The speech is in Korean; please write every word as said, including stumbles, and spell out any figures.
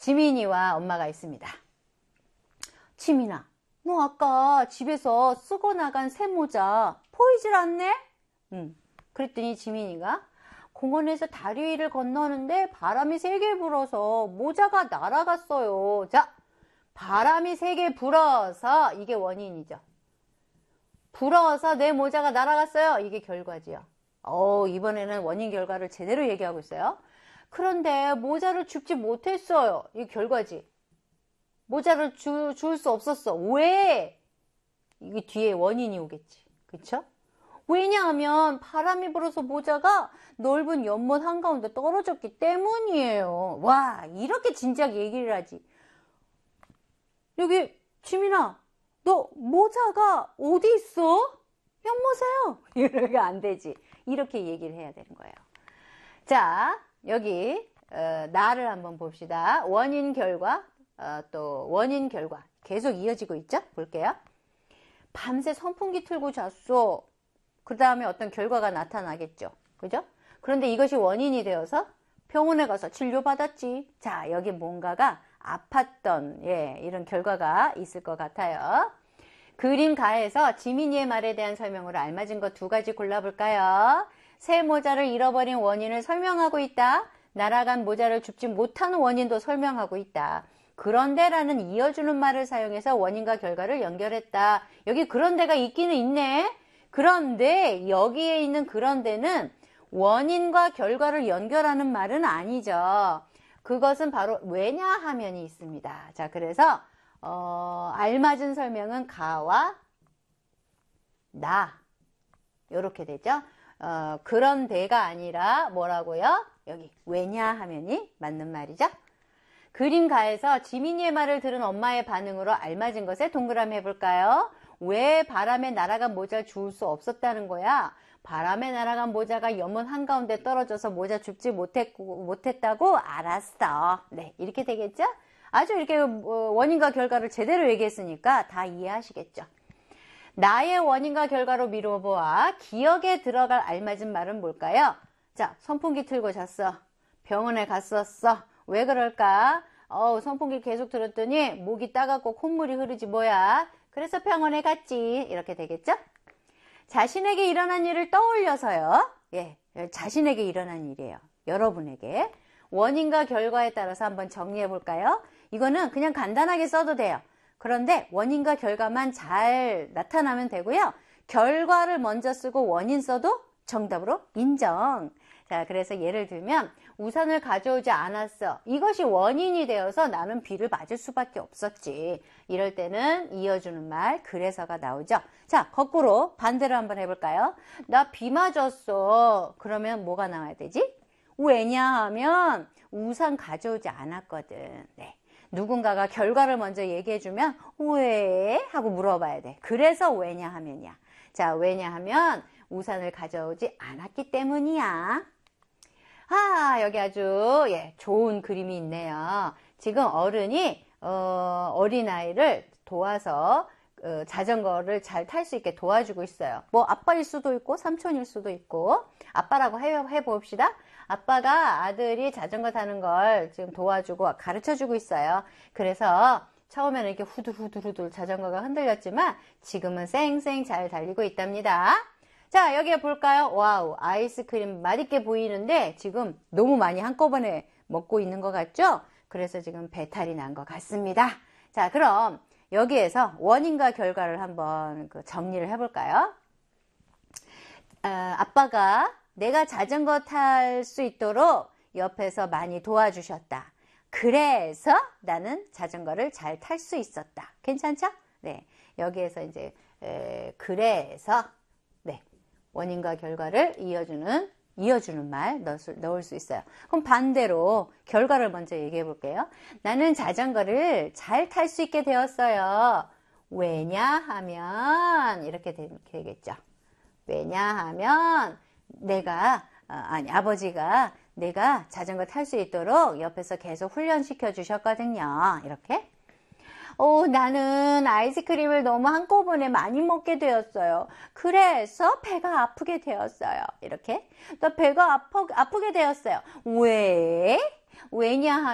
지민이와 엄마가 있습니다. 지민아, 너 아까 집에서 쓰고 나간 새 모자 보이질 않네? 응. 그랬더니 지민이가 공원에서 다리 위를 건너는데 바람이 세게 불어서 모자가 날아갔어요. 자, 바람이 세게 불어서 이게 원인이죠. 불어서 내 모자가 날아갔어요. 이게 결과지요. 어, 이번에는 원인 결과를 제대로 얘기하고 있어요. 그런데 모자를 줍지 못했어요. 이게 결과지. 모자를 주, 줄 수 없었어. 왜? 이게 뒤에 원인이 오겠지. 그쵸? 왜냐하면 바람이 불어서 모자가 넓은 연못 한가운데 떨어졌기 때문이에요. 와, 이렇게 진작 얘기를 하지. 여기 지민아, 너 모자가 어디 있어? 연못에요. 이러면 안 되지. 이렇게 얘기를 해야 되는 거예요. 자, 여기 어, 나를 한번 봅시다. 원인 결과, 어, 또 원인 결과 계속 이어지고 있죠? 볼게요. 밤새 선풍기 틀고 잤어. 그 다음에 어떤 결과가 나타나겠죠. 그죠? 그런데 이것이 원인이 되어서 병원에 가서 치료받았지. 자, 여기 뭔가가 아팠던, 예, 이런 결과가 있을 것 같아요. 그림 가에서 지민이의 말에 대한 설명으로 알맞은 것 두 가지 골라볼까요? 새 모자를 잃어버린 원인을 설명하고 있다. 날아간 모자를 줍지 못하는 원인도 설명하고 있다. 그런데 라는 이어주는 말을 사용해서 원인과 결과를 연결했다. 여기 그런데가 있기는 있네. 그런데 여기에 있는 그런데는 원인과 결과를 연결하는 말은 아니죠. 그것은 바로 왜냐하면이 있습니다. 자, 그래서 어, 알맞은 설명은 가와 나 이렇게 되죠. 어, 그런데가 아니라 뭐라고요? 여기 왜냐하면이 맞는 말이죠. 그림 가에서 지민이의 말을 들은 엄마의 반응으로 알맞은 것에 동그라미 해볼까요? 왜 바람에 날아간 모자를 주울 수 없었다는 거야? 바람에 날아간 모자가 연못 한가운데 떨어져서 모자 줍지 못했고, 못했다고? 알았어. 네, 이렇게 되겠죠? 아주 이렇게 원인과 결과를 제대로 얘기했으니까 다 이해하시겠죠? 나의 원인과 결과로 미뤄보아 기억에 들어갈 알맞은 말은 뭘까요? 자, 선풍기 틀고 잤어. 병원에 갔었어. 왜 그럴까? 어우, 선풍기 계속 틀었더니 목이 따갑고 콧물이 흐르지 뭐야. 그래서 병원에 갔지. 이렇게 되겠죠? 자신에게 일어난 일을 떠올려서요. 예, 자신에게 일어난 일이에요. 여러분에게. 원인과 결과에 따라서 한번 정리해 볼까요? 이거는 그냥 간단하게 써도 돼요. 그런데 원인과 결과만 잘 나타나면 되고요. 결과를 먼저 쓰고 원인 써도 정답으로 인정. 자, 그래서 예를 들면 우산을 가져오지 않았어. 이것이 원인이 되어서 나는 비를 맞을 수밖에 없었지. 이럴 때는 이어주는 말 그래서가 나오죠. 자, 거꾸로 반대로 한번 해볼까요? 나 비 맞았어. 그러면 뭐가 나와야 되지? 왜냐하면 우산 가져오지 않았거든. 네. 누군가가 결과를 먼저 얘기해주면 왜? 하고 물어봐야 돼. 그래서 왜냐하면이야. 자, 왜냐하면 우산을 가져오지 않았기 때문이야. 아, 여기 아주 예, 좋은 그림이 있네요. 지금 어른이 어, 어린아이를 도와서 어, 자전거를 잘 탈 수 있게 도와주고 있어요. 뭐 아빠일 수도 있고 삼촌일 수도 있고 아빠라고 해, 해봅시다. 아빠가 아들이 자전거 타는 걸 지금 도와주고 가르쳐주고 있어요. 그래서 처음에는 이렇게 후들후들후들 자전거가 흔들렸지만 지금은 쌩쌩 잘 달리고 있답니다. 자, 여기에 볼까요? 와우, 아이스크림 맛있게 보이는데 지금 너무 많이 한꺼번에 먹고 있는 것 같죠? 그래서 지금 배탈이 난 것 같습니다. 자, 그럼 여기에서 원인과 결과를 한번 그 정리를 해볼까요? 어, 아빠가 내가 자전거 탈 수 있도록 옆에서 많이 도와주셨다. 그래서 나는 자전거를 잘 탈 수 있었다. 괜찮죠? 네, 여기에서 이제 에, 그래서 네, 원인과 결과를 이어주는 이어주는 말 넣을 수, 넣을 수 있어요. 그럼 반대로 결과를 먼저 얘기해 볼게요. 나는 자전거를 잘 탈 수 있게 되었어요. 왜냐하면 이렇게 되겠죠. 왜냐하면 내가 아니 아버지가 내가 자전거 탈 수 있도록 옆에서 계속 훈련시켜 주셨거든요. 이렇게. 오, 나는 아이스크림을 너무 한꺼번에 많이 먹게 되었어요. 그래서 배가 아프게 되었어요. 이렇게. 나 배가 아프, 아프게 되었어요. 왜? 왜냐하면